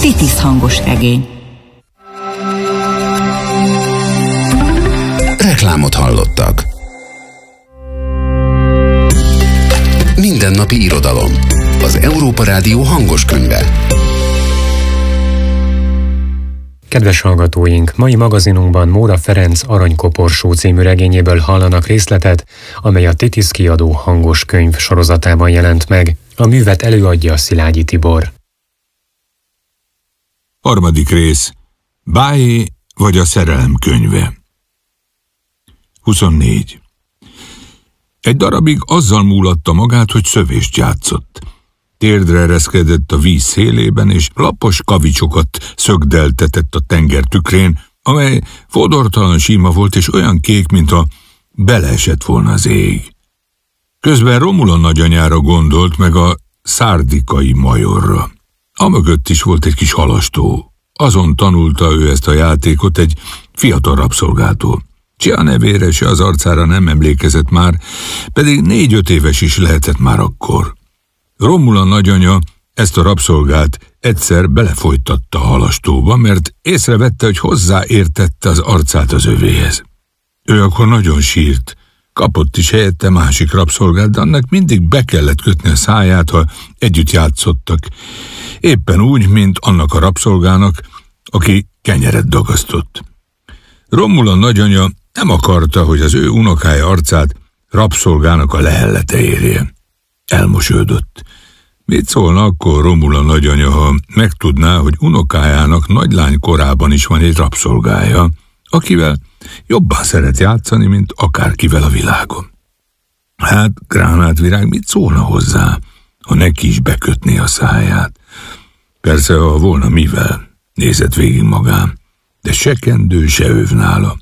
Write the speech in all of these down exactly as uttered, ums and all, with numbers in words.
Titisz hangos regény. Reklámot hallottak. Mindennapi irodalom. Az Európa Rádió hangos könyve. Kedves hallgatóink, mai magazinunkban Móra Ferenc Aranykoporsó című regényéből hallanak részletet, amely a Titisz kiadó hangos könyv sorozatában jelent meg. A művet előadja Szilágyi Tibor. Harmadik rész. Bájé vagy a szerelem könyve. huszonnégy. Egy darabig azzal múlatta magát, hogy szövést játszott. Térdre ereszkedett a víz szélében, és lapos kavicsokat szögdeltetett a tenger tükrén, amely fodortalan sima volt, és olyan kék, mintha beleesett volna az ég. Közben Romula nagyanyára gondolt, meg a szárdikai majorra. Amögött is volt egy kis halastó. Azon tanulta ő ezt a játékot egy fiatal rabszolgától. Se a nevére, se az arcára nem emlékezett már, pedig négy-öt éves is lehetett már akkor. Romula nagyanya ezt a rabszolgát egyszer belefolytatta a halastóba, mert észrevette, hogy hozzáértette az arcát az övéhez. Ő akkor nagyon sírt, kapott is helyette másik rabszolgát, de annak mindig be kellett kötni a száját, ha együtt játszottak. Éppen úgy, mint annak a rabszolgának, aki kenyeret dagasztott. Romula nagyanya nem akarta, hogy az ő unokája arcát rabszolgának a lehellete érje. Elmosődött. Mit szólna akkor Romula nagyanya, ha megtudná, hogy unokájának nagylány korában is van egy rabszolgája, akivel jobban szeret játszani, mint akárkivel a világon. Hát, Gránátvirág mit szólna hozzá, ha neki is bekötné a száját? Persze, ha volna mivel, nézett végig magán, de se kendő, se öv nála.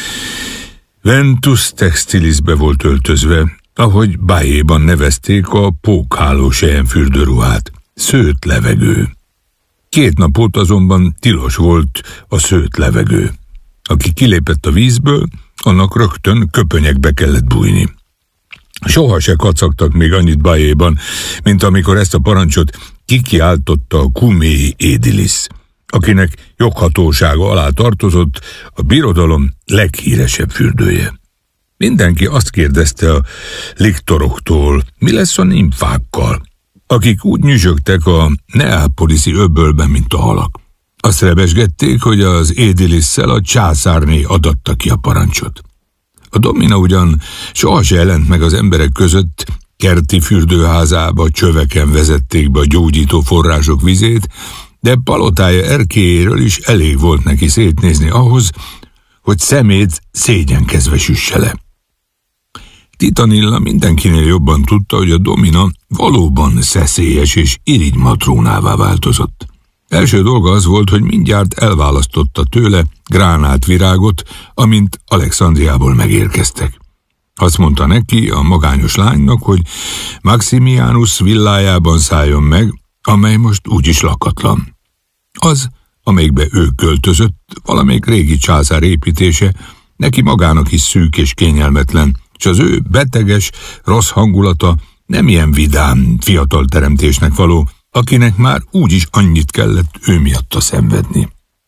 Ventus Textilisbe volt öltözve, ahogy Bájéban nevezték a pókháló selyemfürdőruhát, szőtt levegő. Két nap óta azonban tilos volt a szőtt levegő. Aki kilépett a vízből, annak rögtön köpönyekbe kellett bújni. Soha se kacagtak még annyit Bájéban, mint amikor ezt a parancsot kikiáltotta a Cuméi Édilis, akinek joghatósága alá tartozott a birodalom leghíresebb fürdője. Mindenki azt kérdezte a liktoroktól, mi lesz a nimfákkal, akik úgy nyüzsögtek a neápoliszi öbölben, mint a halak. Azt rebesgették, hogy az Édilisszel a császárné adatta ki a parancsot. A Domina ugyan soha se jelent meg az emberek között, kerti fürdőházába, csöveken vezették be a gyógyító források vizét, de palotája erkélyéről is elég volt neki szétnézni ahhoz, hogy szemét szégyenkezve süsse le. Titanilla mindenkinél jobban tudta, hogy a Domina valóban szeszélyes és irigy matrónává változott. Első dolga az volt, hogy mindjárt elválasztotta tőle Gránátvirágot, amint Alexandriából megérkeztek. Azt mondta neki, a magányos lánynak, hogy Maximianus villájában szálljon meg, amely most úgyis lakatlan. Az, amelyikbe ő költözött, valamelyik régi császár építése, neki magának is szűk és kényelmetlen, és az ő beteges, rossz hangulata nem ilyen vidám, fiatal teremtésnek való, akinek már úgyis annyit kellett ő miatta szenvedni.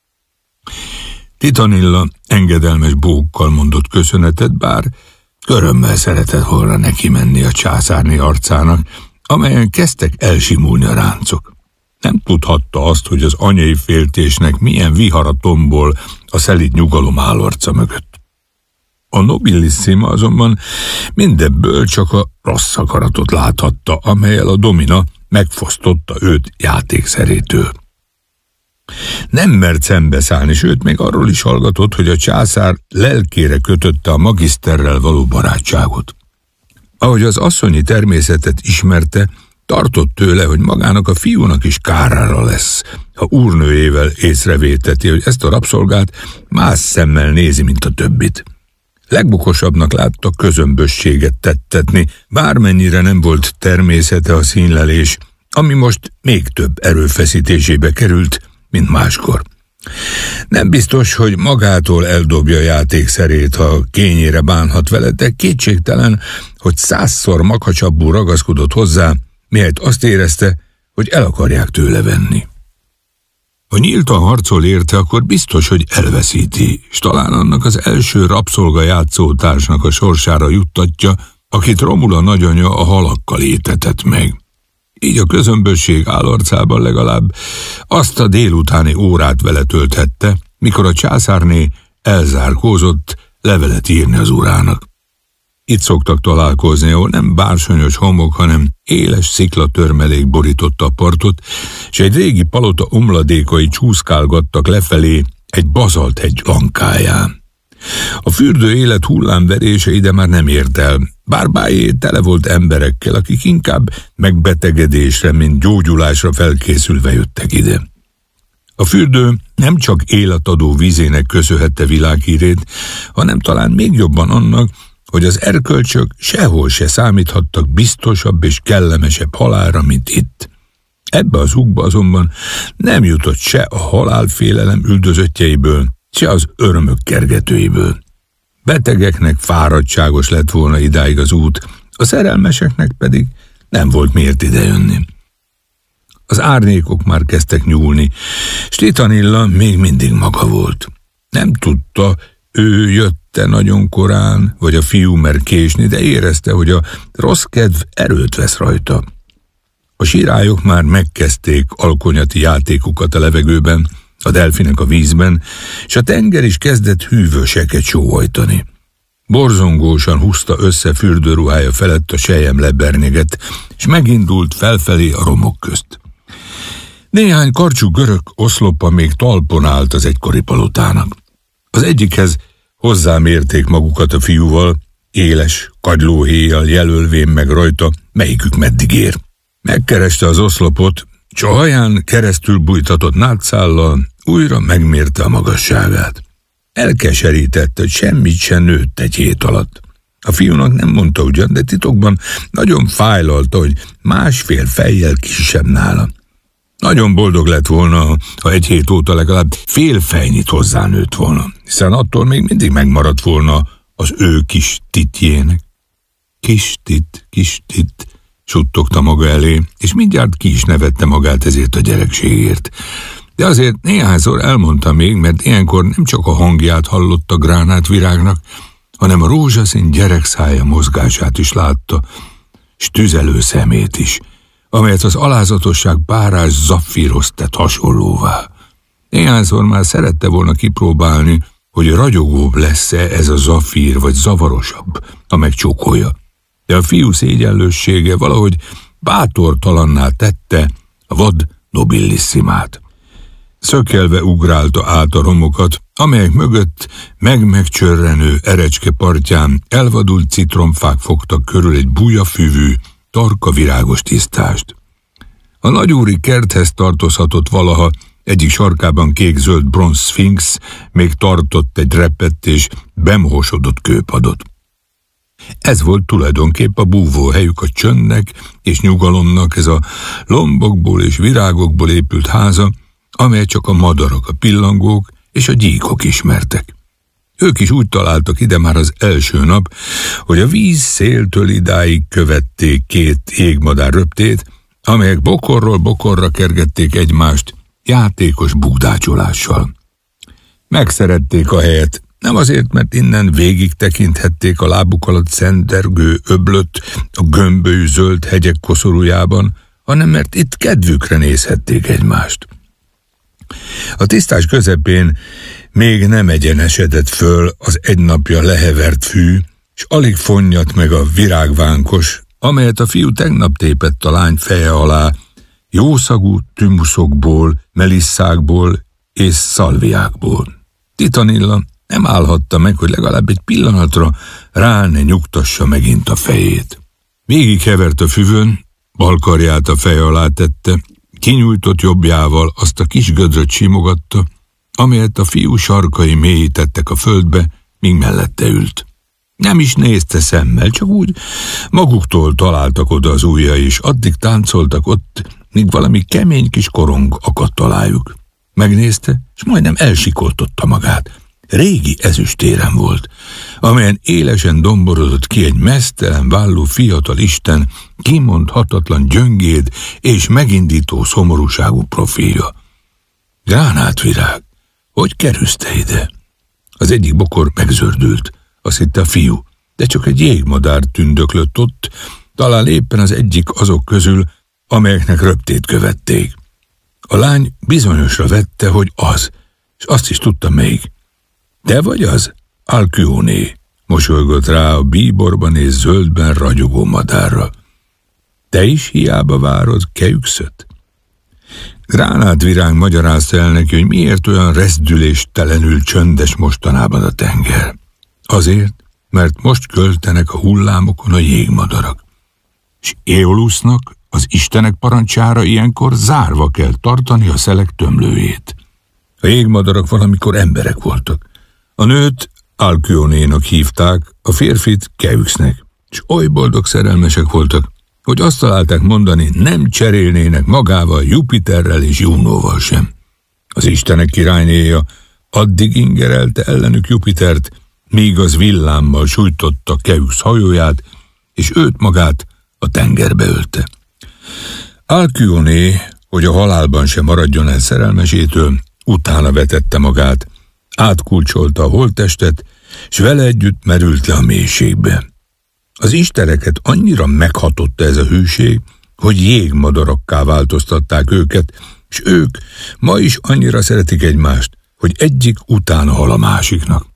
Titanilla engedelmes bókkal mondott köszönetet, bár örömmel szeretett volna neki menni a császárné arcának, amelyen kezdtek elsimulni a ráncok. Nem tudhatta azt, hogy az anyai féltésnek milyen vihara tombol a szelíd nyugalom állarca mögött. A nobilissima azonban mindebből csak a rossz akaratot láthatta, amellyel a Domina megfosztotta őt játékszerétől. Nem mert szembeszállni, sőt még arról is hallgatott, hogy a császár lelkére kötötte a magiszterrel való barátságot. Ahogy az asszonyi természetet ismerte, tartott tőle, hogy magának a fiúnak is kárára lesz, ha úrnőjével észrevéteti, hogy ezt a rabszolgát más szemmel nézi, mint a többit. Legbukosabbnak látta közömbösséget tettetni, bármennyire nem volt természete a színlelés, ami most még több erőfeszítésébe került, mint máskor. Nem biztos, hogy magától eldobja a játékszerét, ha kényére bánhat vele, de kétségtelen, hogy százszor makacsabbul ragaszkodott hozzá, mihelyt azt érezte, hogy el akarják tőle venni. Ha nyíltan harcol érte, akkor biztos, hogy elveszíti, és talán annak az első rabszolga játszótársnak a sorsára juttatja, akit Romula nagyanya a halakkal étetett meg. Így a közömbösség állarcában legalább azt a délutáni órát vele tölthette, mikor a császárné elzárkózott levelet írni az urának. Itt szoktak találkozni, ahol nem bársonyos homok, hanem éles sziklatörmelék borította a partot, és egy régi palota omladékai csúszkálgattak lefelé egy bazalthegy lankáján. A fürdő élet hullámverése ide már nem ért el, bár Bájé tele volt emberekkel, akik inkább megbetegedésre, mint gyógyulásra felkészülve jöttek ide. A fürdő nem csak életadó vízének köszönhette világhírét, hanem talán még jobban annak, hogy az erkölcsök sehol se számíthattak biztosabb és kellemesebb halálra, mint itt. Ebbe az ugba azonban nem jutott se a halálfélelem üldözöttjeiből, se az örömök kergetőiből. Betegeknek fáradtságos lett volna idáig az út, a szerelmeseknek pedig nem volt miért idejönni. Az árnyékok már kezdtek nyúlni, s Titanilla még mindig maga volt. Nem tudta, ő jött-e nagyon korán, vagy a fiú mer késni, de érezte, hogy a rossz kedv erőt vesz rajta. A sirályok már megkezdték alkonyati játékukat a levegőben, a delfinek a vízben, és a tenger is kezdett hűvöseket sóhajtani. Borzongósan húzta össze fürdőruhája felett a selyem lebernyeget, és megindult felfelé a romok közt. Néhány karcsú görög oszlopa még talpon állt az egykori palotának. Az egyikhez hozzámérték magukat a fiúval, éles, kagylóhéjjal jelölvén meg rajta, melyikük meddig ér. Megkereste az oszlopot, s a haján keresztül bújtatott nátszállal újra megmérte a magasságát. Elkeserítette, hogy semmit sem nőtt egy hét alatt. A fiúnak nem mondta ugyan, de titokban nagyon fájlalta, hogy másfél fejjel kisebb nála. Nagyon boldog lett volna, ha egy hét óta legalább fél fejnyit hozzánőtt volna, hiszen attól még mindig megmaradt volna az ő kis titjének. Kis tit, kis tit, suttogta maga elé, és mindjárt ki is nevette magát ezért a gyerekségért. De azért néhányszor elmondta még, mert ilyenkor nem csak a hangját hallotta gránátvirágnak, hanem a rózsaszín gyerekszája mozgását is látta, s tüzelő szemét is, amelyet az alázatosság párás zaffíroz tett hasonlóvá. Néhányszor már szerette volna kipróbálni, hogy ragyogóbb lesz-e ez a zaffír, vagy zavarosabb, ha megcsókolja. De a fiú szégyenlőssége valahogy bátortalanná tette a vad nobillissimát. Szökelve ugrálta át a romokat, amelyek mögött meg-megcsörrenő erecske partján elvadult citromfák fogtak körül egy bujafüvű, tarka virágos tisztást. A nagyúri kerthez tartozhatott valaha, egyik sarkában kék-zöld bronz szfinx még tartott egy repett és bemohosodott kőpadot. Ez volt tulajdonképp a búvóhelyük a csöndnek és nyugalomnak, ez a lombokból és virágokból épült háza, amely csak a madarak, a pillangók és a gyíkok ismertek. Ők is úgy találtak ide már az első nap, hogy a víz széltől idáig követték két égmadár röptét, amelyek bokorról bokorra kergették egymást játékos bugdácsolással. Megszerették a helyet, nem azért, mert innen végig tekinthették a lábuk alatt szendergő öblöt a gömbölyű zöld hegyek koszorújában, hanem mert itt kedvükre nézhették egymást. A tisztás közepén még nem egyenesedett föl az egy napja lehevert fű, s alig fonnyat meg a virágvánkos, amelyet a fiú tegnap tépett a lány feje alá, jószagú tümuszokból, melisszákból és szalviákból. Titanilla nem állhatta meg, hogy legalább egy pillanatra rá ne nyugtassa megint a fejét. Végig hevert a füvön, bal karját a feje alá tette, kinyújtott jobbjával azt a kis gödröt simogatta, amelyet a fiú sarkai mélyítettek a földbe, míg mellette ült. Nem is nézte szemmel, csak úgy maguktól találtak oda az ujjai, és addig táncoltak ott, míg valami kemény kis korong akadt alájuk. Megnézte, és majdnem elsikoltotta magát. Régi ezüstérem volt, amelyen élesen domborodott ki egy meztelen vállú fiatal isten, kimondhatatlan gyöngéd és megindító szomorúságú profilja. Gránátvirág, hogy kerülsz te ide? Az egyik bokor megzördült, azt hitte a fiú, de csak egy jégmadár tündöklött ott, talán éppen az egyik azok közül, amelyeknek röptét követték. A lány bizonyosra vette, hogy az, és azt is tudta még. Te vagy az? Alkyone, mosolygott rá a bíborban és zöldben ragyogó madárra. Te is hiába várod Keuxöt? Gránátvirág magyarázta el neki, hogy miért olyan rezdüléstelenül csöndes mostanában a tenger. Azért, mert most költenek a hullámokon a jégmadarak. És Éolusznak, az istenek parancsára ilyenkor zárva kell tartani a szelek tömlőjét. A jégmadarak valamikor emberek voltak. A nőt Alkyone-nak hívták, a férfit Keuxnek, és oly boldog szerelmesek voltak, hogy azt találták mondani, nem cserélnének magával Jupiterrel és Junóval sem. Az istenek királynéja addig ingerelte ellenük Jupitert, míg az villámmal sújtotta Keux hajóját, és őt magát a tengerbe ölte. Alkyone, hogy a halálban sem maradjon el szerelmesétől, utána vetette magát, átkulcsolta a holttestet, s vele együtt merült le a mélységbe. Az isteneket annyira meghatotta ez a hűség, hogy jégmadarakká változtatták őket, és ők ma is annyira szeretik egymást, hogy egyik utána hal a másiknak.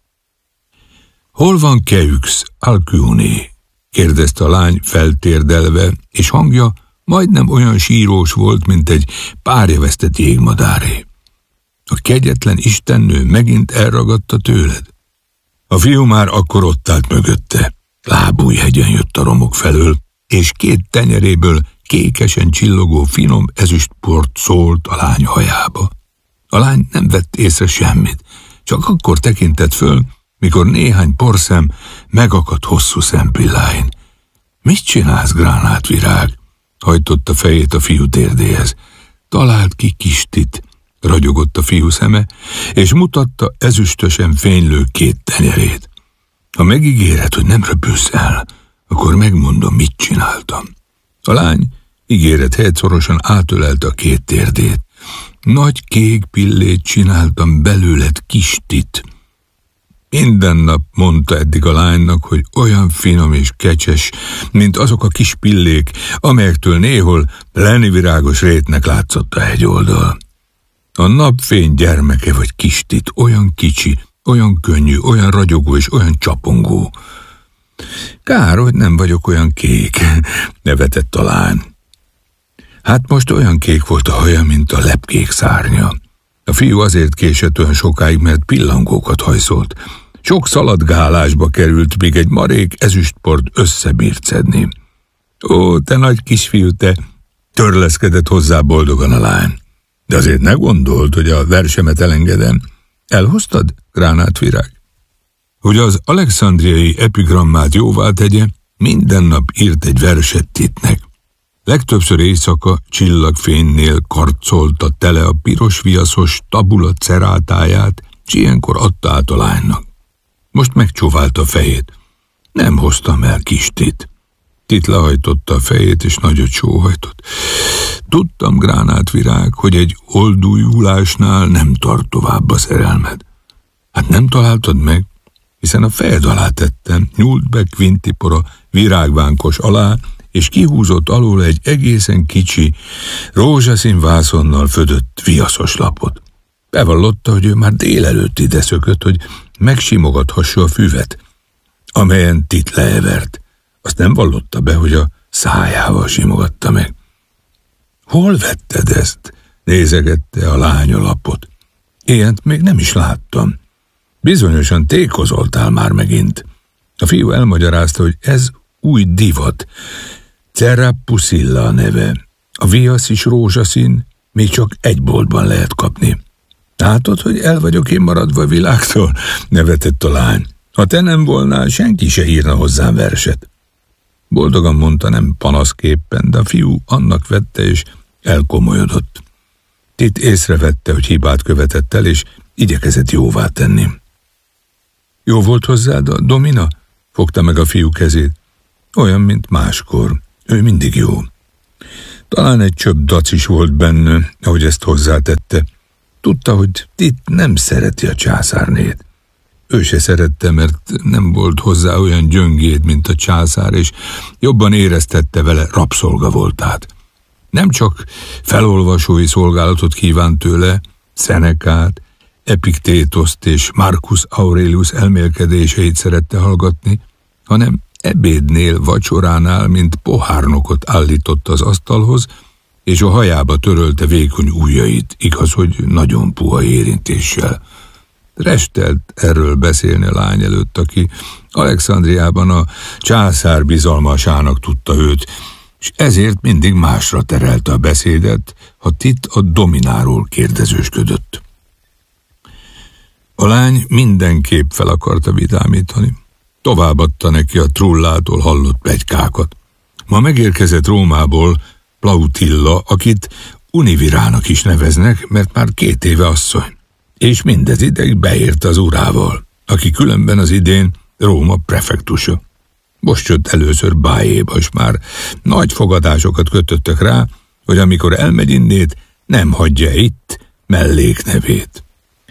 Hol van Keux, Alkyone? kérdezte a lány feltérdelve, és hangja majdnem olyan sírós volt, mint egy párjavesztett jégmadáré. A kegyetlen istennő megint elragadta tőled? A fiú már akkor ott állt mögötte. Lábújhegyen jött a romok felől, és két tenyeréből kékesen csillogó finom ezüstport szólt a lány hajába. A lány nem vett észre semmit, csak akkor tekintett föl, mikor néhány porszem megakadt hosszú szempilláin. Mit csinálsz, Gránátvirág? Hajtotta fejét a fiú térdéhez. Talált ki Kistit, ragyogott a fiú szeme, és mutatta ezüstösen fénylő két tenyerét. Ha megígéred, hogy nem röpülsz el, akkor megmondom, mit csináltam. A lány ígéret helyett szorosan átölelte a két térdét. Nagy kék pillét csináltam belőled, Kistit. Minden nap mondta eddig a lánynak, hogy olyan finom és kecses, mint azok a kis pillék, amelyektől néhol lenivirágos rétnek látszott a hegyoldal. A napfény gyermeke vagy Kistit, olyan kicsi, olyan könnyű, olyan ragyogó és olyan csapongó. Kár, hogy nem vagyok olyan kék, nevetett a lány. Hát most olyan kék volt a haja, mint a lepkék szárnya. A fiú azért késett olyan sokáig, mert pillangókat hajszolt. Sok szaladgálásba került, míg egy marék ezüstport összebírt szedni. Ó, te nagy kisfiú, te! Törleszkedett hozzá boldogan a lány. De azért ne gondold, hogy a versemet elengedem. Elhoztad, Gránátvirág? Hogy az alexandriai epigrammát jóvá tegye, minden nap írt egy verset Titnek. Legtöbbször éjszaka csillagfénynél karcolta tele a piros viaszos tabula cerátáját, s ilyenkor adta át a lánynak. Most megcsóválta a fejét. Nem hoztam el Kistit. Tit lehajtotta a fejét, és nagyot sóhajtott. Tudtam, Gránátvirág, hogy egy oldújulásnál nem tart tovább a szerelmed. Hát nem találtad meg, hiszen a fejed alá tettem, nyúlt be Quintipora virágvánkos alá, és kihúzott alól egy egészen kicsi, rózsaszín vászonnal födött viaszos lapot. Bevallotta, hogy ő már délelőtt ide szökött, hogy megsimogathassa a füvet, amelyen Tit leevert. Azt nem vallotta be, hogy a szájával simogatta meg. Hol vetted ezt? Nézegette a lány a lapot. Ilyent még nem is láttam. Bizonyosan tékozoltál már megint. A fiú elmagyarázta, hogy ez új divat. Cerapusilla a neve. A viasz is rózsaszín, még csak egy boltban lehet kapni. Látod, hogy el vagyok én maradva a világtól? Nevetett a lány. Ha te nem volnál, senki se írna hozzám verset. Boldogan mondta, nem panaszképpen, de a fiú annak vette, és elkomolyodott. Tit észrevette, hogy hibát követett el, és igyekezett jóvá tenni. Jó volt hozzád a Domina? Fogta meg a fiú kezét. Olyan, mint máskor. Ő mindig jó. Talán egy csöpp dac is volt benne, ahogy ezt hozzátette. Tudta, hogy Tit nem szereti a császárnét. Ő se szerette, mert nem volt hozzá olyan gyöngéd, mint a császár, és jobban éreztette vele rabszolga voltát. Nem csak felolvasói szolgálatot kívánt tőle, Szenekát, Epiktétoszt és Marcus Aurelius elmélkedéseit szerette hallgatni, hanem ebédnél, vacsoránál, mint pohárnokot állította az asztalhoz, és a hajába törölte vékony ujjait, igaz, hogy nagyon puha érintéssel. Restelt erről beszélni a lány előtt, aki Alexandriában a császár bizalmasának tudta őt, és ezért mindig másra terelte a beszédet, ha Tit a domináról kérdezősködött. A lány mindenképp fel akarta vidámítani. Továbbadta neki a Trullától hallott pletykákat. Ma megérkezett Rómából Plautilla, akit Univirának is neveznek, mert már két éve asszony. És mindez ideig beérte az urával, aki különben az idén Róma prefektusa. Most jött először Bájéba, és már nagy fogadásokat kötöttek rá, hogy amikor elmegy innét, nem hagyja itt melléknevét.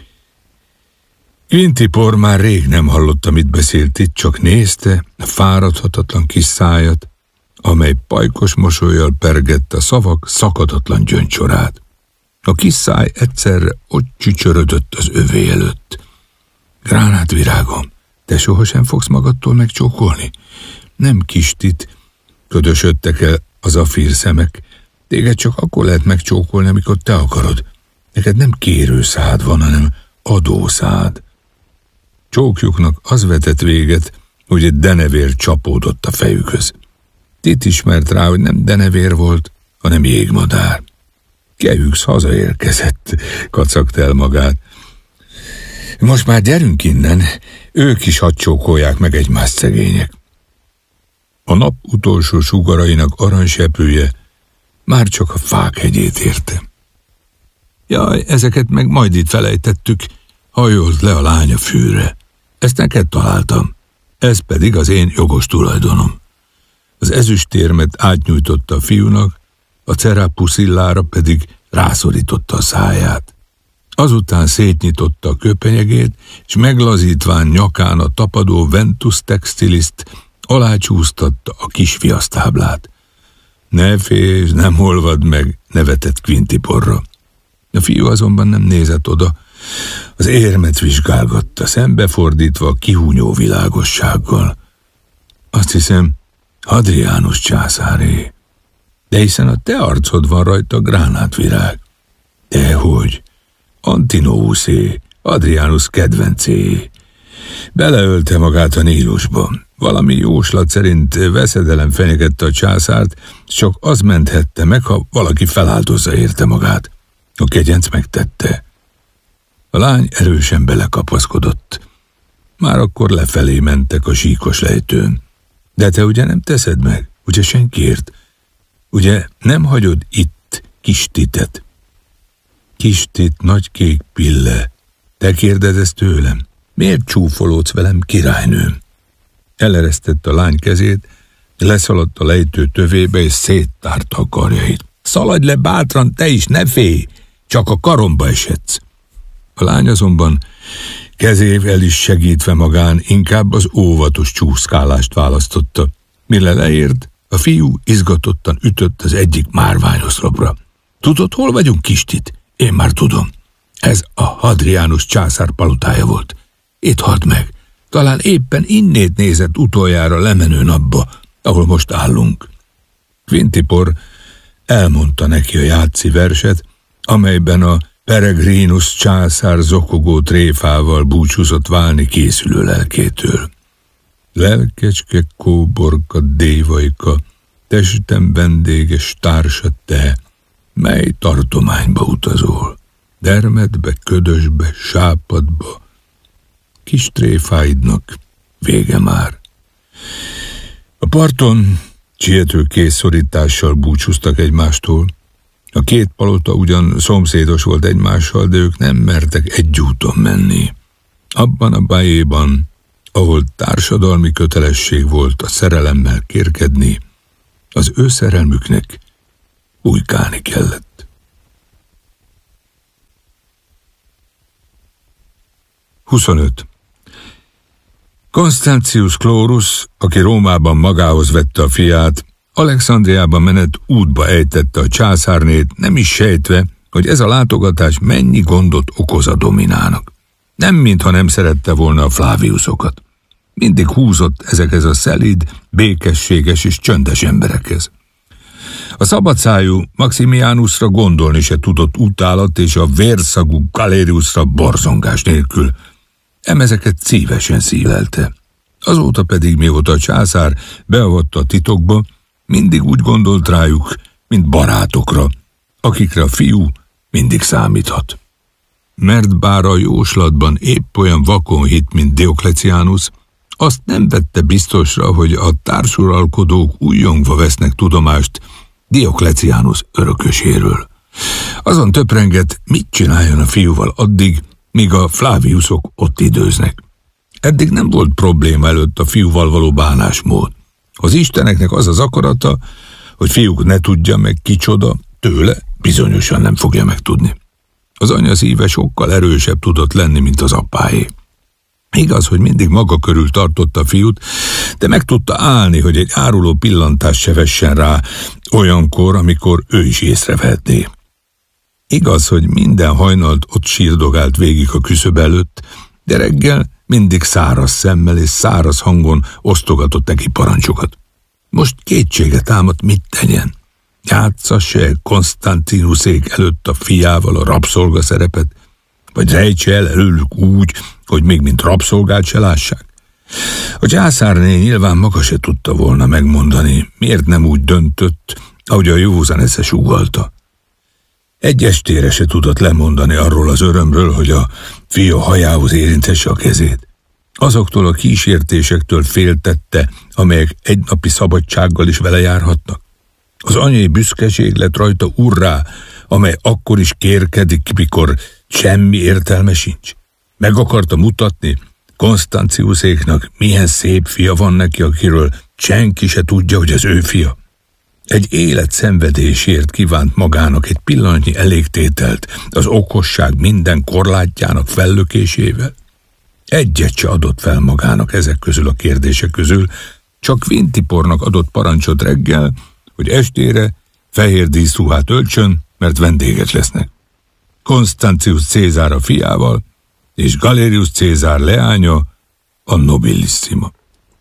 Quintipor már rég nem hallotta, mit beszélt itt, csak nézte a fáradhatatlan kis szájat, amely pajkos mosollyal pergette a szavak szakadatlan gyöngycsorát. A kis száj egyszerre ott csücsörödött az övé előtt. Gránátvirágom, te sohasem fogsz magadtól megcsókolni? Nem kis Tit, ködösödtek el az afír szemek. Téged csak akkor lehet megcsókolni, amikor te akarod. Neked nem kérő szád van, hanem adószád. Csókjuknak az vetett véget, hogy egy denevér csapódott a fejükhöz. Tit ismert rá, hogy nem denevér volt, hanem jégmadár. Kehűx hazaérkezett, kacagta el magát. Most már gyerünk innen, ők is hadd csókolják meg egymást, szegények. A nap utolsó sugarainak aranyseprője már csak a fák hegyét érte. Jaj, ezeket meg majd itt felejtettük, hajolt le a lány a fűre. Ezt neked találtam, ez pedig az én jogos tulajdonom. Az ezüstérmet átnyújtotta a fiúnak, a cerapuszillára pedig rászorította a száját. Azután szétnyitotta a köpenyegét, és meglazítván nyakán a tapadó Ventus textiliszt alácsúsztatta a kis viasztáblát. Ne félj, nem olvad meg, nevetett Quintiporra. A fiú azonban nem nézett oda, az érmet vizsgálgatta, szembefordítva a kihúnyó világossággal. Azt hiszem, Hadrianus császáré. De hiszen a te arcod van rajta, gránátvirág. Dehogy, Antinouszé, Hadrianus kedvencé. Beleölte magát a Nílusba. Valami jóslat szerint veszedelem fenyegette a császárt, csak az menthette meg, ha valaki feláldozza érte magát. A kegyenc megtette. A lány erősen belekapaszkodott. Már akkor lefelé mentek a síkos lejtőn. De te ugye nem teszed meg? Ugye senkiért? Ugye nem hagyod itt kis Titet? Kis Tit, nagy kék pille. Te kérdezed tőlem? Miért csúfolódsz velem, királynőm? Eleresztette a lány kezét, leszaladt a lejtő tövébe, és széttárta a karjait. Szaladj le bátran, te is, ne félj! Csak a karomba esedsz. A lány azonban kezével is segítve magán inkább az óvatos csúszkálást választotta. Mire leért, a fiú izgatottan ütött az egyik márványoszlopra. Tudod, hol vagyunk, kis Tit? Én már tudom. Ez a Hadrianus császár palotája volt. Itt halt meg. Talán éppen innét nézett utoljára lemenő napba, ahol most állunk. Quintipor elmondta neki a játszi verset, amelyben a Peregrinus császár zokogó tréfával búcsúzott válni készülő lelkétől. Lelkecske, kóborka, dévajka, testem vendéges társa te, mely tartományba utazol, dermedbe, ködösbe, sápadba, kis tréfáidnak vége már. A parton siető készszorítással búcsúztak egymástól. A két palota ugyan szomszédos volt egymással, de ők nem mertek egy úton menni. Abban a bájéban, ahol társadalmi kötelesség volt a szerelemmel kérkedni, az ő szerelmüknek bujkálni kellett. huszonöt. Constantius Chlorus, aki Rómában magához vette a fiát, Alexandriában menet útba ejtette a császárnét, nem is sejtve, hogy ez a látogatás mennyi gondot okoz a Dominának. Nem mintha nem szerette volna a Flaviusokat. Mindig húzott ezekhez a szelíd, békességes és csöndes emberekhez. A szabadszájú Maximianusra gondolni se tudott utálat, és a vérszagú Galeriusra borzongás nélkül. Ám ezeket szívesen szívelte. Azóta pedig, mióta a császár beavatta a titokba, mindig úgy gondolt rájuk, mint barátokra, akikre a fiú mindig számíthat. Mert bár a jóslatban épp olyan vakon hitt, mint Dioklecianus, azt nem vette biztosra, hogy a társuralkodók újjongva vesznek tudomást Dioklecianus örököséről. Azon töprengett, mit csináljon a fiúval addig, míg a Flaviusok ott időznek. Eddig nem volt probléma előtt a fiúval való bánásmód. Az isteneknek az az akarata, hogy fiúk ne tudja meg kicsoda, tőle bizonyosan nem fogja megtudni. Az anya szíve sokkal erősebb tudott lenni, mint az apáé. Igaz, hogy mindig maga körül tartotta a fiút, de meg tudta állni, hogy egy áruló pillantást se vessen rá olyankor, amikor ő is észrevehetné. Igaz, hogy minden hajnalt ott sírdogált végig a küszöb előtt, de reggel mindig száraz szemmel és száraz hangon osztogatott neki parancsokat. Most kétsége támadt, mit tegyen. Játssza-e Konstantinuszék előtt a fiával a rabszolga szerepet, vagy rejtse el előlük úgy, hogy még mint rabszolgát se lássák? A császárné nyilván maga se tudta volna megmondani, miért nem úgy döntött, ahogy a józan esze súgalta. Egy estére se tudott lemondani arról az örömről, hogy a fia hajához érintesse a kezét. Azoktól a kísértésektől féltette, amelyek egynapi szabadsággal is vele járhatnak. Az anyai büszkeség lett rajta urrá, amely akkor is kérkedik, mikor semmi értelme sincs. Meg akarta mutatni Konstantiuszéknak, milyen szép fia van neki, akiről senki se tudja, hogy az ő fia. Egy élet szenvedésért kívánt magának egy pillanatnyi elégtételt az okosság minden korlátjának fellökésével. Egyet se adott fel magának ezek közül a kérdések közül, csak Quintipornak adott parancsot reggel, hogy estére fehér díszruhát öltsön, mert vendégek lesznek. Constantius Cézár a fiával, és Galerius Cézár leánya, a nobilissima.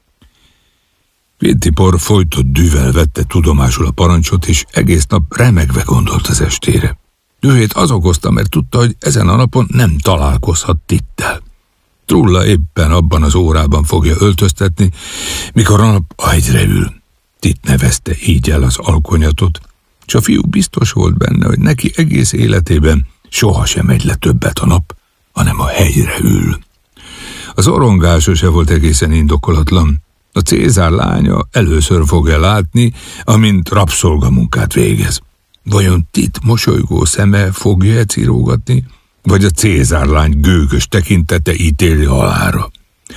Quintipor folytott dühvel vette tudomásul a parancsot, és egész nap remegve gondolt az estére. Dühét az okozta, mert tudta, hogy ezen a napon nem találkozhat Tittel. Trulla éppen abban az órában fogja öltöztetni, mikor a nap a hegyre ül. Titt nevezte így el az alkonyatot, és a fiú biztos volt benne, hogy neki egész életében sohasem megy le többet a nap, hanem a hegyre ül. Az orongása se volt egészen indokolatlan. A Cézár lánya először fogja látni, amint rabszolgamunkát végez. Vajon Titt mosolygó szeme fogja-e cirógatni, vagy a Cézár lány gőgös tekintete ítéli halálra?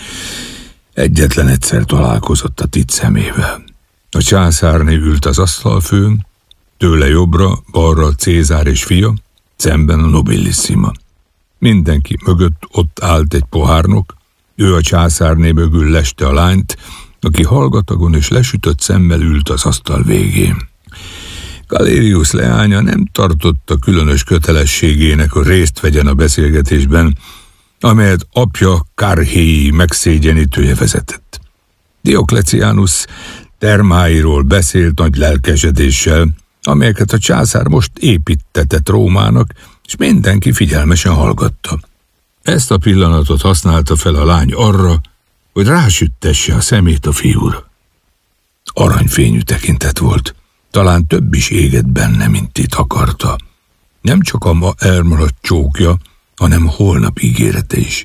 Egyetlen egyszer találkozott a Titt szemével. A császárné ült az asztalfőn, tőle jobbra, balra Cézár és fia, szemben a nobilissima. Mindenki mögött ott állt egy pohárnok, ő a császárné mögül leste a lányt, aki hallgatagon és lesütött szemmel ült az asztal végén. Galerius leánya nem tartotta különös kötelességének, hogy részt vegyen a beszélgetésben, amelyet apja Karhéi megszégyenítője vezetett. Dioklecianus termáiról beszélt nagy lelkesedéssel, amelyeket a császár most építtetett Rómának, és mindenki figyelmesen hallgatta. Ezt a pillanatot használta fel a lány arra, hogy rásüttesse a szemét a fiúra. Aranyfényű tekintet volt, talán több is égett benne, mint Titt akarta. Nem csak a ma elmaradt csókja, hanem holnap ígérete is.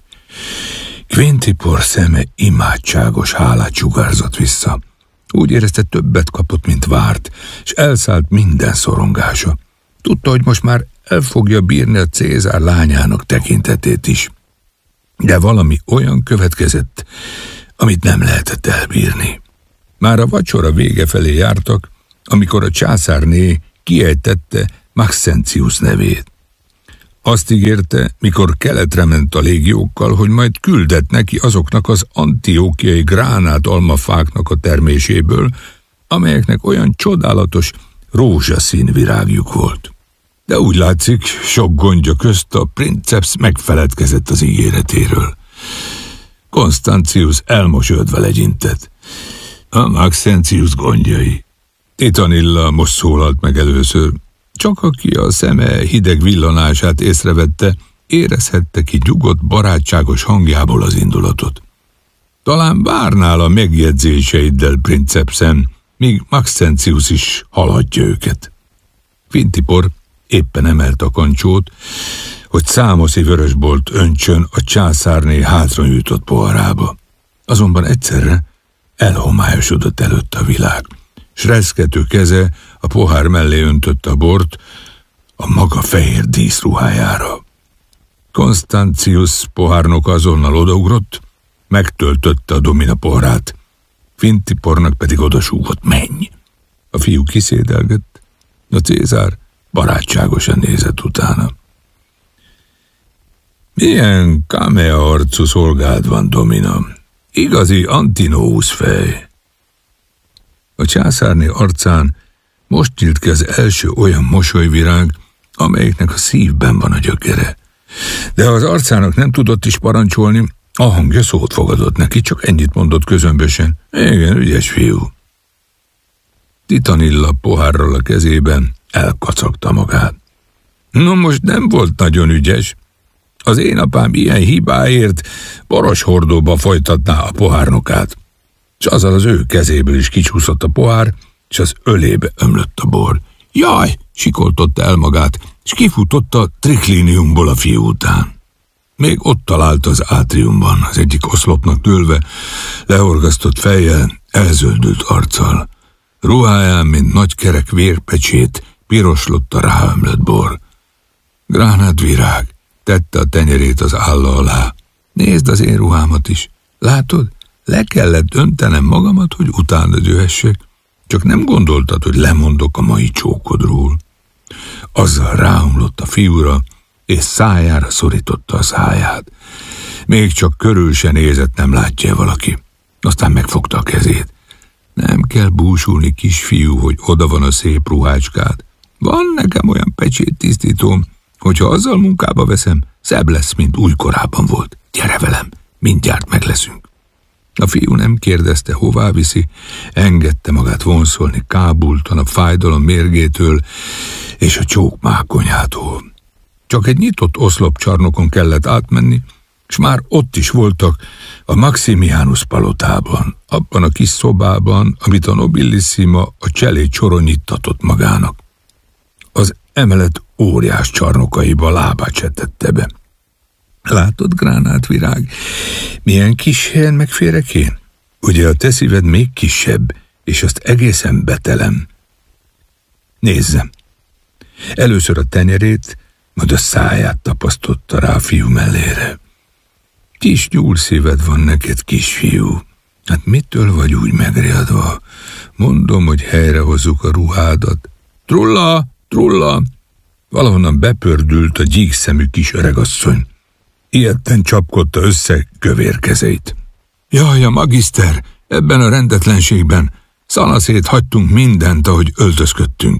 Quintipor szeme imádságos hálát sugárzott vissza. Úgy érezte, többet kapott, mint várt, és elszállt minden szorongása. Tudta, hogy most már el fogja bírni a Cézár lányának tekintetét is. De valami olyan következett, amit nem lehetett elbírni. Már a vacsora vége felé jártak, amikor a császárné kiejtette Maxentius nevét. Azt ígérte, mikor keletre ment a légiókkal, hogy majd küldet neki azoknak az antiókiai gránátalmafáknak a terméséből, amelyeknek olyan csodálatos rózsaszín virágjuk volt. De úgy látszik, sok gondja közt a princeps megfeledkezett az ígéretéről. Constantius elmosolyodva legyintett. A Maxentius gondjai. Titanilla most szólalt meg először. Csak aki a szeme hideg villanását észrevette, érezhette ki nyugodt, barátságos hangjából az indulatot. Talán várnál a megjegyzéseiddel, princepszem, míg Maxentius is hallhatja őket. Fintipor éppen emelt a kancsót, hogy számoszi vörösbolt öntsön a császárné hátranyújtott poharába. Azonban egyszerre elhomályosodott előtt a világ, s reszkető keze a pohár mellé öntötte a bort a maga fehér díszruhájára. Constantius pohárnok azonnal odaugrott, megtöltötte a domina poharát, Fintipornak pedig odasúgott, menj! A fiú kiszédelgett, a Cézár barátságosan nézett utána. Milyen kamea arcú szolgád van, domina, igazi Antinous fej. A császárné arcán most nyílt ki az első olyan mosolyvirág, amelyiknek a szívben van a gyökere. De ha az arcának nem tudott is parancsolni, a hangja szót fogadott neki, csak ennyit mondott közömbösen. Igen, ügyes fiú. Titanilla pohárral a kezében elkacagta magát. No, most nem volt nagyon ügyes. Az én apám ilyen hibáért boros hordóba folytatná a pohárnokát. És azzal az ő kezéből is kicsúszott a pohár, és az ölébe ömlött a bor. Jaj, sikoltotta el magát, és kifutott a trikliniumból a fiú után. Még ott talált az átriumban, az egyik oszlopnak dőlve, lehorgasztott fejjel, elzöldült arccal. Ruháján, mint nagy kerek vérpecsét, piroslott a ráömlött bor. Gránátvirág, tette a tenyerét az álla alá. Nézd az én ruhámat is. Látod? Le kellett döntenem magamat, hogy utána jöhessek. Csak nem gondoltad, hogy lemondok a mai csókodról. Azzal ráomlott a fiúra, és szájára szorította a száját. Még csak körül se nézett, nem látja valaki. Aztán megfogta a kezét. Nem kell búsulni, kisfiú, hogy oda van a szép ruhácskád. Van nekem olyan pecséttisztítóm, hogyha azzal munkába veszem, szebb lesz, mint újkorában volt. Gyere velem, mindjárt meg leszünk. A fiú nem kérdezte, hová viszi, engedte magát vonszolni kábultan a fájdalom mérgétől és a csók mákonyától. Csak egy nyitott oszlopcsarnokon kellett átmenni, és már ott is voltak a Maximianus palotában, abban a kis szobában, amit a Nobilissima a cselé csoronyítatott magának. Az emelet óriás csarnokaiba lábát csetette be. Látod, gránátvirág, milyen kis helyen megférek én? Ugye a te szíved még kisebb, és azt egészen betelem. Nézzem. Először a tenyerét, majd a száját tapasztotta rá a fiú mellére. Kis nyúlszíved van neked, kisfiú. Hát mitől vagy úgy megriadva? Mondom, hogy helyrehozzuk a ruhádat. Trulla, trulla! Valahonnan bepördült a gyíkszemű kis öregasszony. Ilyetten csapkodta össze kövér kezeit. Jaj, a magiszter, ebben a rendetlenségben szanaszét hagytunk mindent, ahogy öltözködtünk.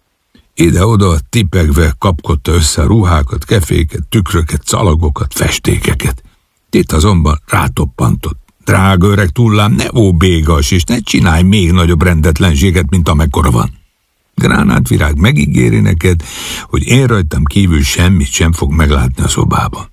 Ide-oda tipegve kapkodta össze a ruhákat, keféket, tükröket, szalagokat, festékeket. Itt azonban rátoppantott. Drága öreg Trullám, ne óbégas, és ne csinálj még nagyobb rendetlenséget, mint amekkora van. Gránátvirág megígéri neked, hogy én rajtam kívül semmit sem fog meglátni a szobában.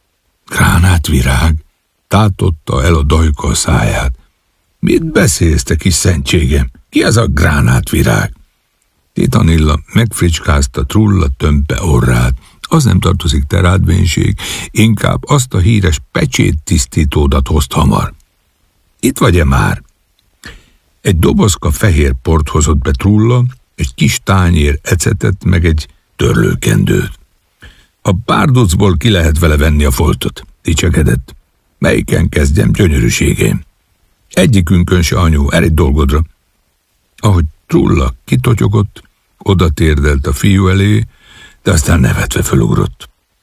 Gránátvirág tátotta el a dajka a száját. Mit beszélsz, te kis szentségem? Ki az a gránátvirág? Titanilla megfricskázta Trulla tömpe orrát. Az nem tartozik te rád, vénség, inkább azt a híres pecséttisztítódat hozt hamar. Itt vagy-e már? Egy dobozka fehér port hozott be Trulla, egy kis tányér ecetet, meg egy törlőkendőt. A párducból ki lehet vele venni a foltot, dicsekedett. Melyiken kezdjem, gyönyörűségém? Egyikünkön se, anyu, eredj dolgodra. Ahogy Trulla kitotyogott, oda térdelt a fiú elé, de aztán nevetve fölugrott.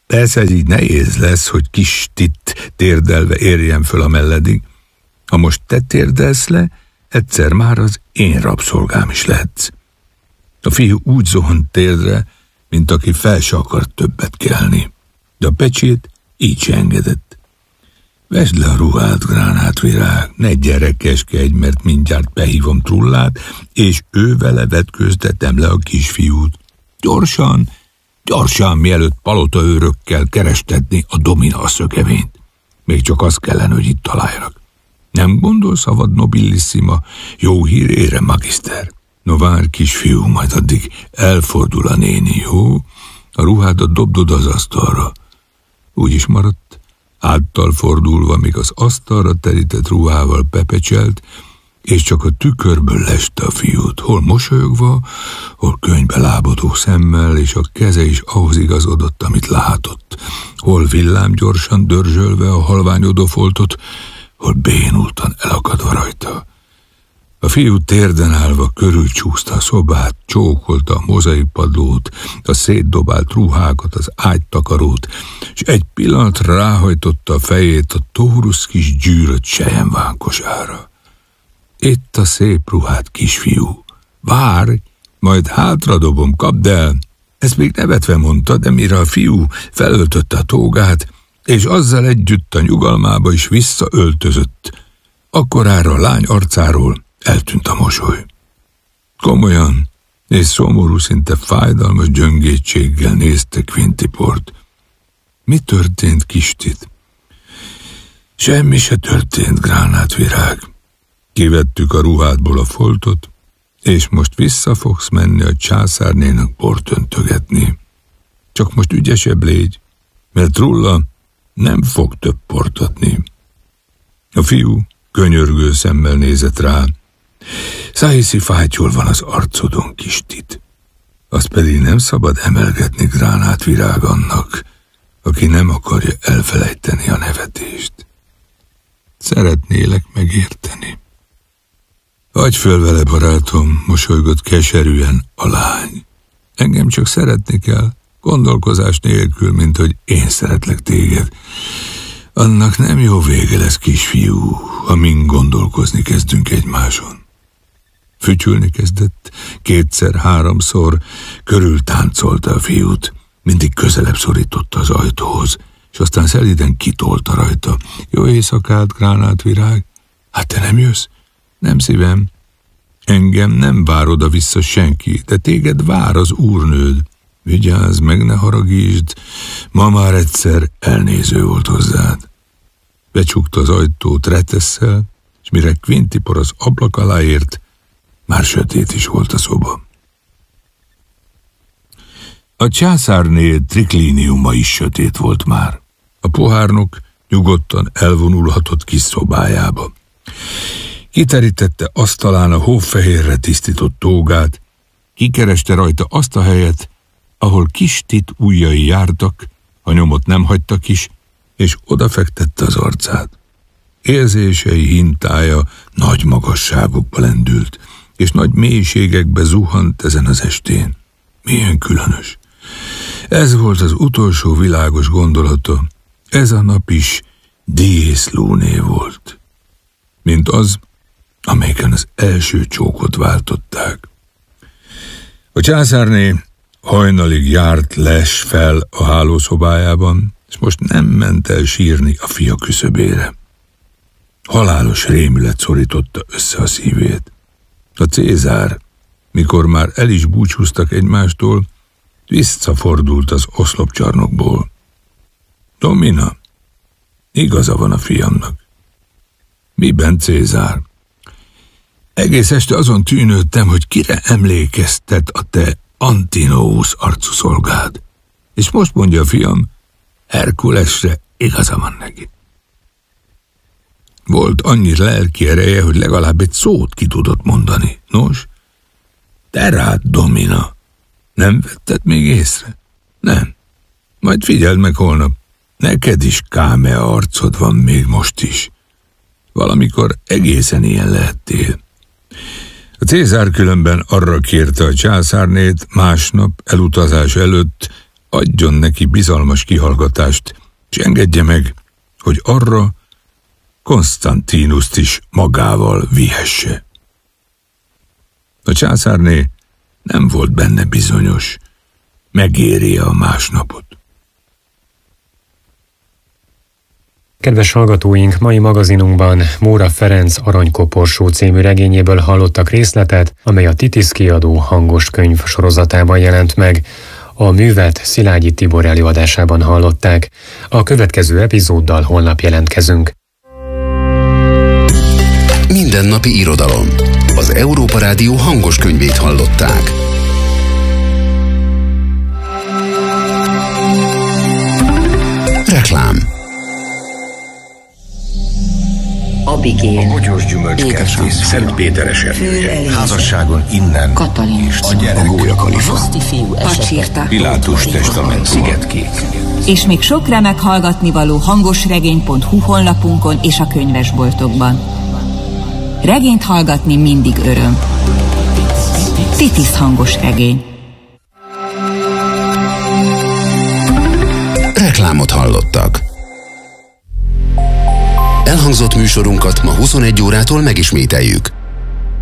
Persze ez így nehéz lesz, hogy kis Tit térdelve érjen föl a melledig. Ha most te térdelsz le, egyszer már az én rabszolgám is lehetsz. A fiú úgy zuhant térdre, mint aki fel se akart többet kelni. De a pecsét így se engedett. Vesd le a ruhát, gránátvirág, ne gyerekeskedj, mert mindjárt behívom Trullát, és ő vele vetköztetem le a kisfiút. Gyorsan, gyorsan, mielőtt palotaőrökkel kerestetni a Domina a szökevényt. Még csak az kellene, hogy itt találjanak. Nem gondolsz, avad nobilissima, jó hírére, magiszter? No várj, kisfiú, majd addig elfordul a néni, jó? A ruhádat dobdod az asztalra. Úgy is maradt, háttal fordulva, míg az asztalra terített ruhával pepecselt, és csak a tükörből leste a fiút, hol mosolyogva, hol könybe lábadó szemmel, és a keze is ahhoz igazodott, amit látott, hol villámgyorsan dörzsölve a halványodó foltot, hol bénultan elakadva rajta. A fiú térden állva körülcsúszta a szobát, csókolta a mozaikpadlót, a szétdobált ruhákat, az ágytakarót, és egy pillanatra ráhajtotta a fejét a tórusz kis gyűrött selyemvánkosára. Itt a szép ruhát, kisfiú. Várj, majd hátradobom, kapd el. Ezt még nevetve mondta, de mire a fiú felöltötte a tógát, és azzal együtt a nyugalmába is visszaöltözött, akkorára a lány arcáról eltűnt a mosoly. Komolyan és szomorú, szinte fájdalmas gyöngétséggel nézte Quintiport. Mi történt, kis Tit? Semmi se történt, gránátvirág. Kivettük a ruhádból a foltot, és most vissza fogsz menni a császárnénak bort öntögetni. Csak most ügyesebb légy, mert Trulla nem fog több port adni. A fiú könyörgő szemmel nézett rá. Szájszi fátyol van az arcodon, kis Tit. Azt pedig nem szabad emelgetni, gránátvirág annak, aki nem akarja elfelejteni a nevetést. Szeretnélek megérteni. Adj föl vele, barátom, mosolygott keserűen a lány. Engem csak szeretni kell, gondolkozás nélkül, mint hogy én szeretlek téged. Annak nem jó vége lesz, kisfiú, amin gondolkozni kezdünk egymáson. Fütyülni kezdett, kétszer-háromszor körül táncolta a fiút, mindig közelebb szorította az ajtóhoz, és aztán szeliden kitolta rajta. Jó éjszakát, gránátvirág. Hát te nem jössz? Nem szívem. Engem nem vár oda vissza senki, de téged vár az úrnőd. Vigyázz, meg ne haragítsd, ma már egyszer elnéző volt hozzád. Becsukta az ajtót retesszel, és mire Quintipor az ablak alá ért, már sötét is volt a szoba. A császárné triklíniuma is sötét volt már. A pohárnok nyugodtan elvonulhatott kis szobájába. Kiterítette asztalán a hófehérre tisztított tógát, kikereste rajta azt a helyet, ahol kis Tit ujjai jártak, a nyomot nem hagytak is, és odafektette az arcát. Érzései hintája nagy magasságokba lendült, és nagy mélységekbe zuhant ezen az estén. Milyen különös. Ez volt az utolsó világos gondolata. Ez a nap is dies luné volt. Mint az, amelyiken az első csókot váltották. A császárné hajnalig járt les fel a hálószobájában, és most nem ment el sírni a fia küszöbére. Halálos rémület szorította össze a szívét. A Cézár, mikor már el is búcsúztak egymástól, visszafordult az oszlopcsarnokból. Domina, igaza van a fiamnak. Miben, Cézár? Egész este azon tűnődtem, hogy kire emlékeztet a te Antinous arcú szolgád. És most mondja a fiam, Herkulesre igaza van neki. Volt annyi lelki ereje, hogy legalább egy szót ki tudott mondani. Nos, te rád, Domina, nem vetted még észre? Nem. Majd figyeld meg holnap. Neked is kámea arcod van még most is. Valamikor egészen ilyen lehettél. A Cézár különben arra kérte a császárnét másnap elutazás előtt, adjon neki bizalmas kihallgatást, és engedje meg, hogy arra Konstantinust is magával vihesse. A császárné nem volt benne bizonyos, megéri a másnapot. Kedves hallgatóink, mai magazinunkban Móra Ferenc Aranykoporsó című regényéből hallottak részletet, amely a Titisz kiadó hangos könyv sorozatában jelent meg. A művet Szilágyi Tibor előadásában hallották. A következő epizóddal holnap jelentkezünk. Mindennapi irodalom. Az Európa Rádió hangos könyvét hallották. Reklám. Abigail, a Bogyós Gyümölcskertész, Szent Péter esernyője, házasságon innen, Katalin, és a gyerek, a Gólya Kalifa, Pacsirta, Pilátus testament, Szigetkék. És még sok remek hallgatnivaló hangosregény pont hu honlapunkon és a könyvesboltokban. Regényt hallgatni mindig öröm. Titisz hangos regény. Reklámot hallottak. Elhangzott műsorunkat ma huszonegy órától megismételjük.